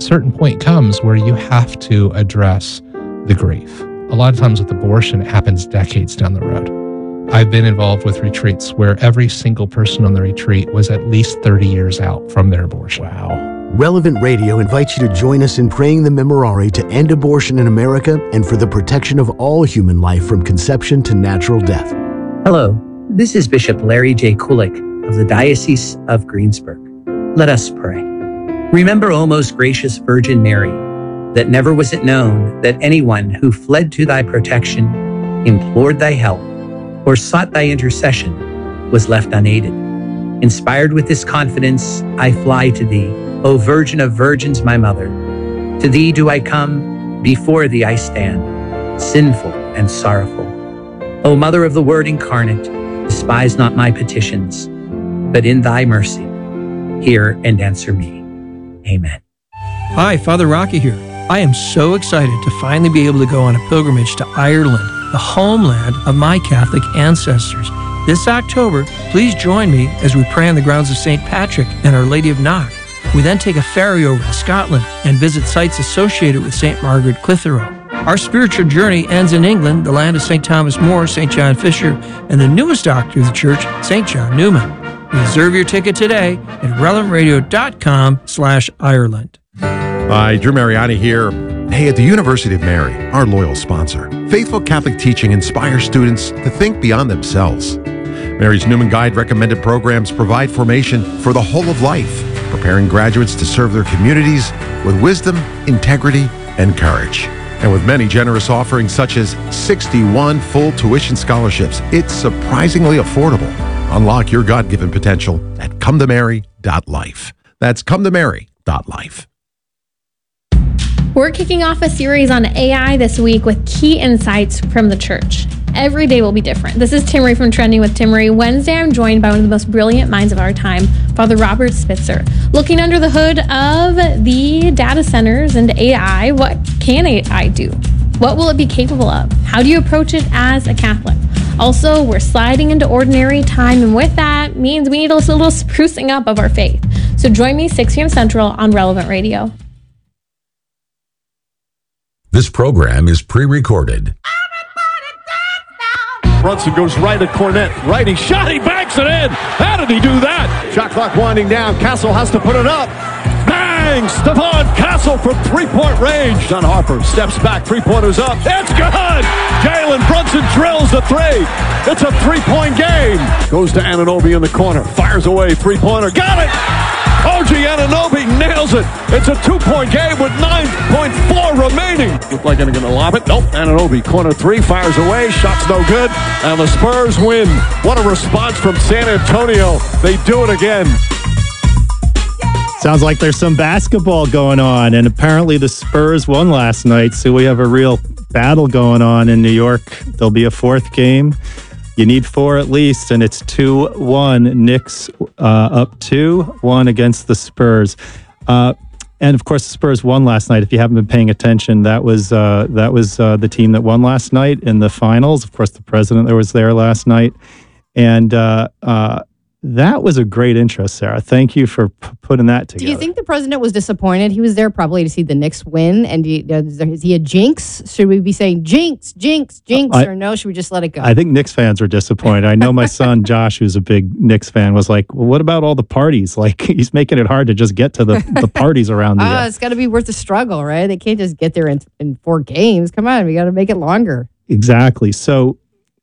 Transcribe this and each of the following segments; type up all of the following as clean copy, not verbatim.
certain point comes where you have to address the grief. A lot of times with abortion, it happens decades down the road. I've been involved with retreats where every single person on the retreat was at least 30 years out from their abortion. Wow. Relevant Radio invites you to join us in praying the Memorare to end abortion in America and for the protection of all human life from conception to natural death. Hello, this is Bishop Larry J. Kulik of the Diocese of Greensburg. Let us pray. Remember, O most gracious Virgin Mary, that never was it known that anyone who fled to thy protection, implored thy help, or sought thy intercession was left unaided. Inspired with this confidence, I fly to thee, O Virgin of Virgins, my Mother. To thee do I come, before thee I stand, sinful and sorrowful. O Mother of the Word incarnate, despise not my petitions, but in thy mercy, hear and answer me. Amen. Hi, Father Rocky here. I am so excited to finally be able to go on a pilgrimage to Ireland, the homeland of my Catholic ancestors. This October, please join me as we pray on the grounds of St. Patrick and Our Lady of Knock. We then take a ferry over to Scotland and visit sites associated with St. Margaret Clitheroe. Our spiritual journey ends in England, the land of St. Thomas More, St. John Fisher, and the newest doctor of the church, St. John Newman. Reserve your ticket today at relevantradio.com/Ireland. Hi, Drew Mariani here. Hey, at the University of Mary, our loyal sponsor, faithful Catholic teaching inspires students to think beyond themselves. Mary's Newman Guide recommended programs provide formation for the whole of life, preparing graduates to serve their communities with wisdom, integrity, and courage. And with many generous offerings such as 61 full tuition scholarships, it's surprisingly affordable. Unlock your God-given potential at cometomary.life. That's cometomary.life. We're kicking off a series on AI this week with key insights from the church. Every day will be different. This is Timmery from Trending with Timmery. Wednesday, I'm joined by one of the most brilliant minds of our time, Father Robert Spitzer. Looking under the hood of the data centers and AI, what can AI do? What will it be capable of? How do you approach it as a Catholic? Also, we're sliding into ordinary time, and with that means we need a little sprucing up of our faith. So join me 6 p.m. Central on Relevant Radio. This program is pre-recorded. Brunson goes right at Cornette. Righty shot, he banks it in. How did he do that? Shot clock winding down. Castle has to put it up. Bang! Stephon Castle from three-point range. John Harper steps back. Three-pointer's up. It's good! Jalen Brunson drills the three. It's a three-point game. Goes to Anunoby in the corner. Fires away. Three-pointer. Got it! OG Anunoby nails it. It's a 2-point game with 9.4 remaining. Looked like they're going to lob it. Nope. Anunoby, corner three, fires away. Shot's no good. And the Spurs win. What a response from San Antonio. They do it again. Sounds like there's some basketball going on, and apparently the Spurs won last night, so we have a real battle going on in New York. There'll be a fourth game. You need 4 at least, and it's 2-1. Knicks up 2-1 against the Spurs. And of course, the Spurs won last night. If you haven't been paying attention, that was the team that won last night in the finals. Of course, the president there was there last night, and that was a great intro, Sarah. Thank you for putting that together. Do you think the president was disappointed? He was there probably to see the Knicks win. And is he a jinx? Should we be saying jinx, jinx, jinx, or no? Should we just let it go? I think Knicks fans were disappointed. I know my son, Josh, who's a big Knicks fan, was like, well, what about all the parties? Like, he's making it hard to just get to the parties around the It's got to be worth the struggle, right? They can't just get there in 4 games. Come on, we got to make it longer. Exactly. So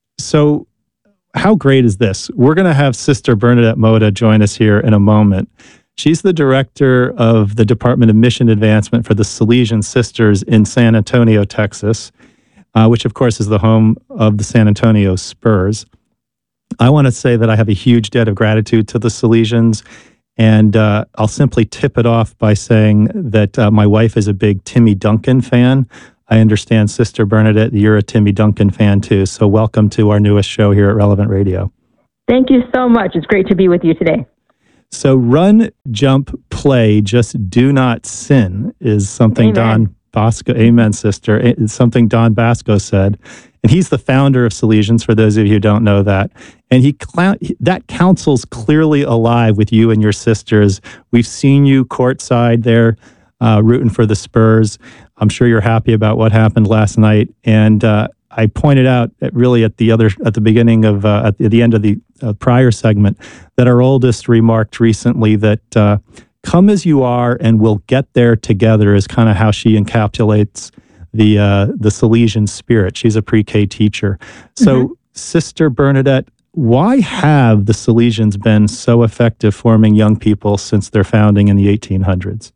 how great is this? We're going to have Sister Bernadette Mota join us here in a moment. She's the director of the Department of Mission Advancement for the Salesian Sisters in San Antonio, Texas, which of course is the home of the San Antonio Spurs. I want to say that I have a huge debt of gratitude to the Salesians, and I'll simply tip it off by saying that my wife is a big Timmy Duncan fan. I understand, Sister Bernadette, you're a Timmy Duncan fan too. So welcome to our newest show here at Relevant Radio. Thank you so much. It's great to be with you today. So run, jump, play, just do not sin is something Don Bosco, amen, sister. It's something Don Bosco said. And he's the founder of Salesians, for those of you who don't know that. And that counsel's clearly alive with you and your sisters. We've seen you courtside there rooting for the Spurs. I'm sure you're happy about what happened last night. And I pointed out at the beginning of at the end of the prior segment that our oldest remarked recently that come as you are and we'll get there together is kind of how she encapsulates the Salesian spirit. She's a pre-K teacher. So Sister Bernadette, why have the Salesians been so effective forming young people since their founding in the 1800s?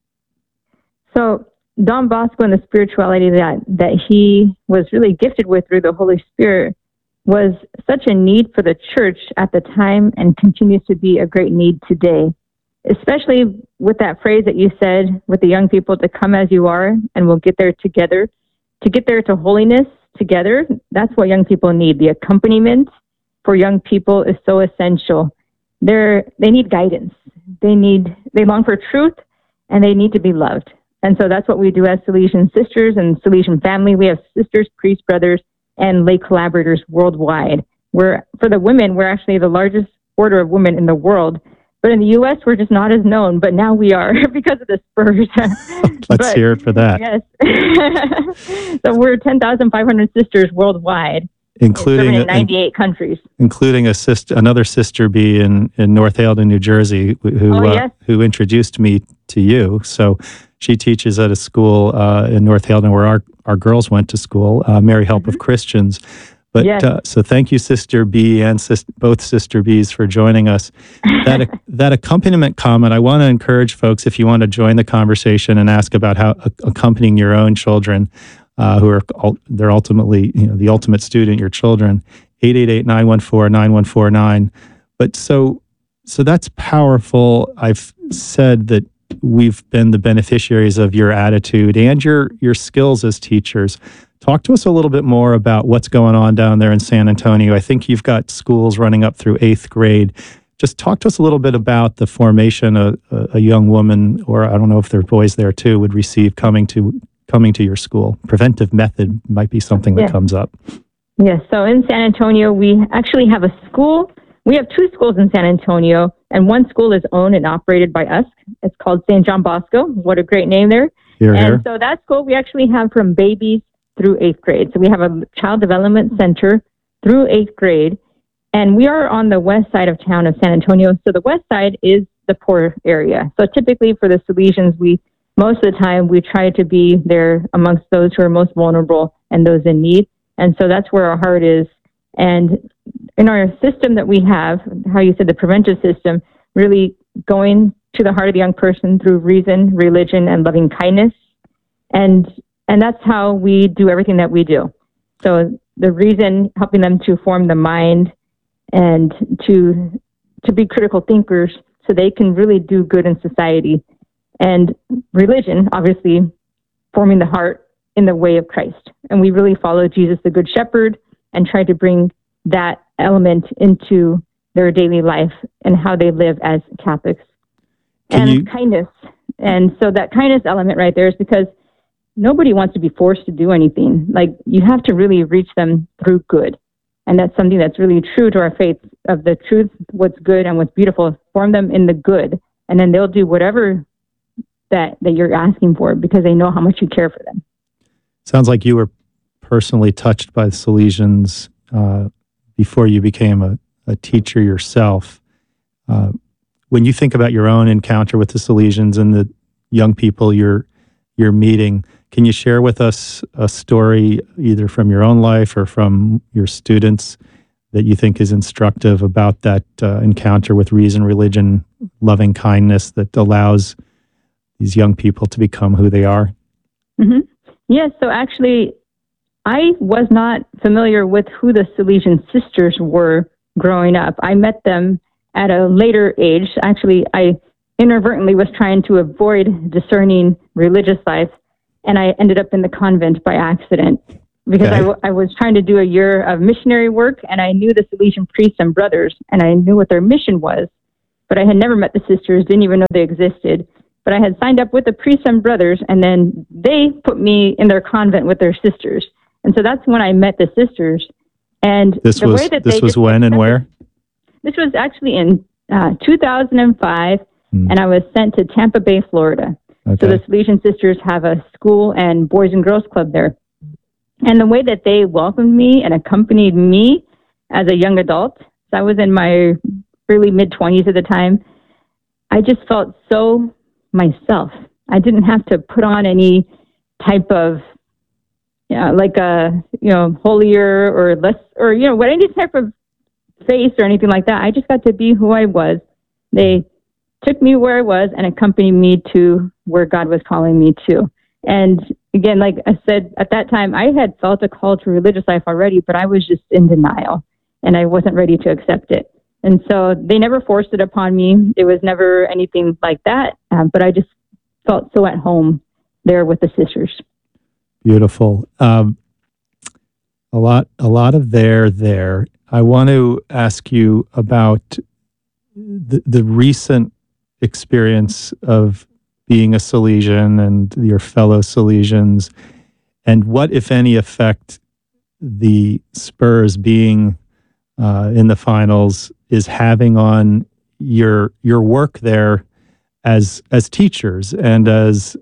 So Don Bosco and the spirituality that he was really gifted with through the Holy Spirit was such a need for the church at the time and continues to be a great need today, especially with that phrase that you said with the young people to come as you are and we'll get there together. To get there to holiness together, that's what young people need. The accompaniment for young people is so essential. They need guidance. They long for truth, and they need to be loved. And so that's what we do as Salesian sisters and Salesian family. We have sisters, priests, brothers, and lay collaborators worldwide. For the women, we're actually the largest order of women in the world. But in the U.S., we're just not as known. But now we are because of the Spurs. Let's hear it for that. Yes. So we're 10,500 sisters worldwide, including in 98 countries, including another sister bee in North Haledon, New Jersey, who introduced me to you. So she teaches at a school in North Haledon where our girls went to school, Mary Help of Christians. But so thank you, Sister B, and both Sister B's for joining us. That accompaniment comment, I want to encourage folks, if you want to join the conversation and ask about how accompanying your own children, they're ultimately, the ultimate student, your children, 888-914-9149. But so that's powerful. I've said that we've been the beneficiaries of your attitude and your skills as teachers. Talk to us a little bit more about what's going on down there in San Antonio. I think you've got schools running up through 8th grade. Just talk to us a little bit about the formation a young woman, or I don't know if there are boys there too, would receive coming to your school. Preventive method might be something that comes up. Yes. So in San Antonio, we actually have a school. We have 2 schools in San Antonio, and one school is owned and operated by us. It's called St. John Bosco. What a great name there. Here. So that school we actually have from babies through 8th grade. So we have a child development center through 8th grade, and we are on the west side of town of San Antonio. So the west side is the poor area. So typically for the Salesians, most of the time we try to be there amongst those who are most vulnerable and those in need. And so that's where our heart is. And in our system that we have, how you said the preventive system, really going to the heart of the young person through reason, religion, and loving kindness. And that's how we do everything that we do. So the reason, helping them to form the mind and to be critical thinkers so they can really do good in society. And religion, obviously, forming the heart in the way of Christ. And we really follow Jesus, the Good Shepherd, and try to bring that element into their daily life and how they live as Catholics. Kindness. And so that kindness element right there is because nobody wants to be forced to do anything. Like, you have to really reach them through good. And that's something that's really true to our faith of the truth, what's good and what's beautiful. Form them in the good, and then they'll do whatever that you're asking for because they know how much you care for them. Sounds like you were personally touched by the Salesians before you became a teacher yourself. When you think about your own encounter with the Salesians and the young people you're meeting, can you share with us a story either from your own life or from your students that you think is instructive about that encounter with reason, religion, loving kindness that allows these young people to become who they are? Mm-hmm. Yes, so actually, I was not familiar with who the Salesian sisters were growing up. I met them at a later age. Actually, I inadvertently was trying to avoid discerning religious life, and I ended up in the convent by accident because I was trying to do a year of missionary work, and I knew the Salesian priests and brothers, and I knew what their mission was, but I had never met the sisters, didn't even know they existed. But I had signed up with the priests and brothers, and then they put me in their convent with their sisters. And so that's when I met the sisters. And this was when and where? This was actually in 2005, and I was sent to Tampa Bay, Florida. So the Salesian Sisters have a school and boys and girls club there. And the way that they welcomed me and accompanied me as a young adult, so I was in my early mid-20s at the time, I just felt so myself. I didn't have to put on any type of, like a, holier or less, or, any type of face or anything like that. I just got to be who I was. They took me where I was and accompanied me to where God was calling me to. And again, like I said, at that time, I had felt a call to religious life already, but I was just in denial and I wasn't ready to accept it. And so they never forced it upon me. It was never anything like that. But I just felt so at home there with the sisters. Beautiful. A lot of there. I want to ask you about the recent experience of being a Salesian and your fellow Salesians, and what, if any, effect the Spurs being in the finals is having on your work there as teachers and as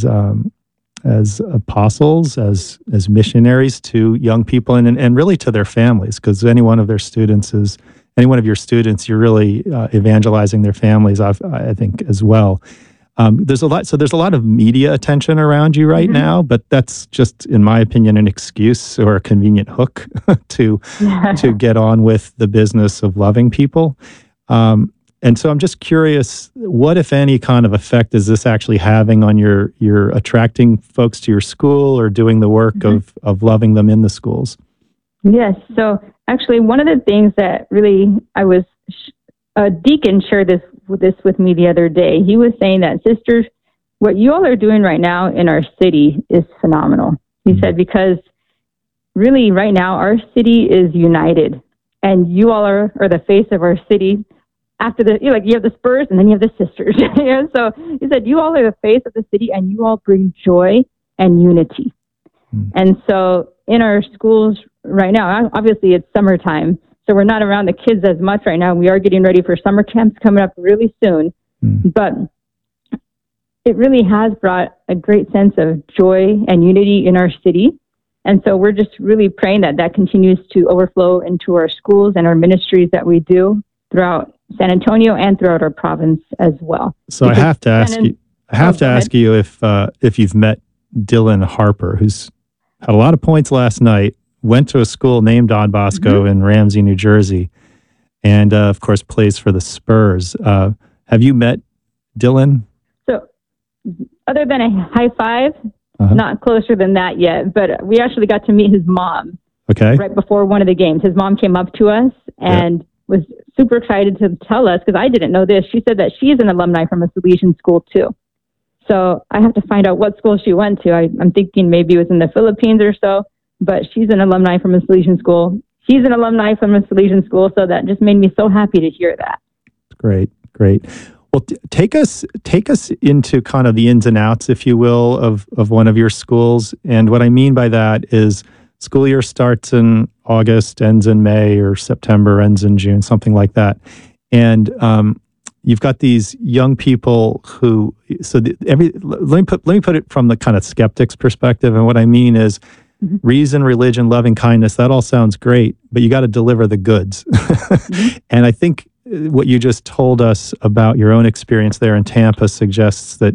apostles, as missionaries to young people and really to their families, because any one of your students, you're really evangelizing their families, I think, as well. There's a lot of media attention around you right now, but that's just, in my opinion, an excuse or a convenient hook to get on with the business of loving people. And so I'm just curious, what, if any, kind of effect is this actually having on your attracting folks to your school or doing the work of loving them in the schools? Yes. So actually, one of the things that really a deacon shared this with me the other day. He was saying that, sisters, what you all are doing right now in our city is phenomenal. He said, because really right now our city is united and you all are the face of our city. After you have the Spurs and then you have the sisters. So he said, you all are the face of the city and you all bring joy and unity. And so in our schools right now, obviously it's summertime, so we're not around the kids as much right now. We are getting ready for summer camps coming up really soon. But it really has brought a great sense of joy and unity in our city. And so we're just really praying that continues to overflow into our schools and our ministries that we do throughout San Antonio and throughout our province as well. So I have to ask you if you've met Dylan Harper, who's had a lot of points last night, went to a school named Don Bosco in Ramsey, New Jersey, and of course plays for the Spurs. Have you met Dylan? So other than a high five, not closer than that yet, but we actually got to meet his mom right before one of the games. His mom came up to us and was super excited to tell us, because I didn't know this. She said that she's an alumni from a Salesian school too. So I have to find out what school she went to. I'm thinking maybe it was in the Philippines or so, but she's an alumni from a Salesian school. He's an alumni from a Salesian school, so that just made me so happy to hear that. Great. Well, take us into kind of the ins and outs, if you will, of one of your schools. And what I mean by that is school year starts in August, ends in May, or September, ends in June, something like that. And you've got these young people who, let me put it from the kind of skeptic's perspective. And what I mean is reason, religion, loving kindness, that all sounds great, but you got to deliver the goods. And I think what you just told us about your own experience there in Tampa suggests that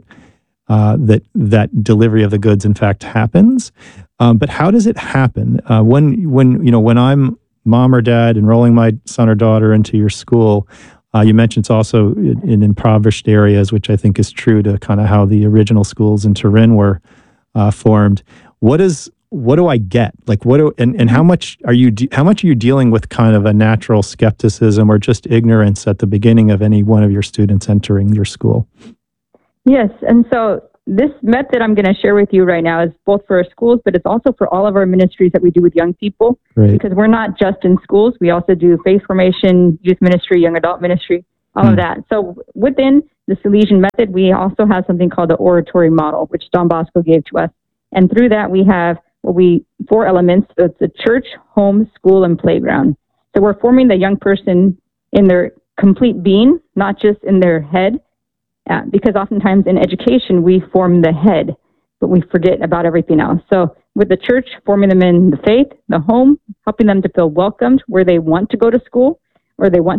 that delivery of the goods, in fact, happens. But how does it happen? When I'm mom or dad enrolling my son or daughter into your school, you mentioned it's also in impoverished areas, which I think is true to kind of how the original schools in Turin were formed. What do I get? And how much are you dealing with kind of a natural skepticism or just ignorance at the beginning of any one of your students entering your school? Yes, and so this method I'm going to share with you right now is both for our schools, but it's also for all of our ministries that we do with young people. Right. Because we're not just in schools. We also do faith formation, youth ministry, young adult ministry, all of that. So within the Salesian method, we also have something called the oratory model, which Don Bosco gave to us. And through that, we have 4 elements. So it's a church, home, school, and playground. So we're forming the young person in their complete being, not just in their head. because oftentimes in education, we form the head, but we forget about everything else. So with the church, forming them in the faith, the home, helping them to feel welcomed where they want to go to school, or they want